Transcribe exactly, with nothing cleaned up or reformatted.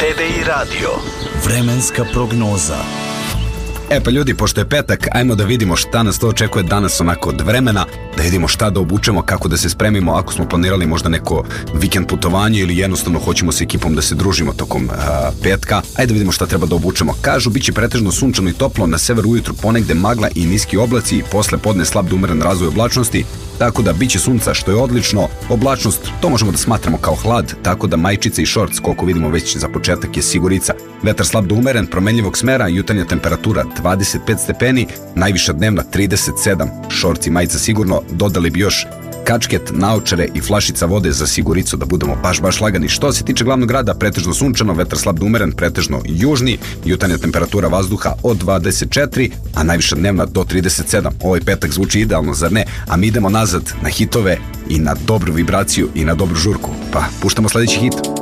te ve i radio. Vremenska prognoza. E pa ljudi, pošto je petak, ajmo da vidimo šta nas to očekuje danas onako od vremena, da vidimo šta da obučemo, kako da se spremimo ako smo planirali možda neko vikend putovanje ili jednostavno hoćemo sa ekipom da se družimo tokom a, petka. Ajde da vidimo šta treba da obučemo. Kažu, bit će pretežno sunčano i toplo, na severu ujutru ponegde magla i niski oblaci i posle podne slab do umeren razvoj oblačnosti, tako da bit će sunca što je odlično. Oblačnost, to možemo da smatramo kao hlad, tako da majčice i šorc, koliko vidimo već za početak, je sigurica. Vetar slab do umeren, promenljivog smera, jutarnja temperatura dvadeset pet stepeni, najviša dnevna trideset sedam. Šorci i majica sigurno, dodali bi još kačket, naočare i flašica vode za siguricu da budemo baš baš lagani. Što se tiče glavnog grada, pretežno sunčano, vetar slab do umeren, pretežno južni, jutarnja temperatura vazduha od dvadeset četiri, a najviša dnevna do trideset sedam. Ovaj petak zvuči idealno, zar ne? A mi idemo nazad na hitove i na dobru vibraciju i na dobru žurku. Pa, puštamo sledeći hit.